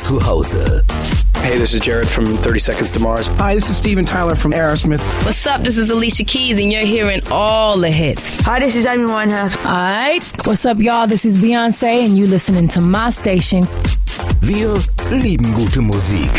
zu Hause. Hey, this is Jared from 30 Seconds to Mars. Hi, this is Steven Tyler from Aerosmith. What's up? This is Alicia Keys, and you're hearing all the hits. Hi, this is Amy Winehouse. Alright, what's up, y'all? This is Beyonce, and you listening to my station. Wir lieben gute Musik.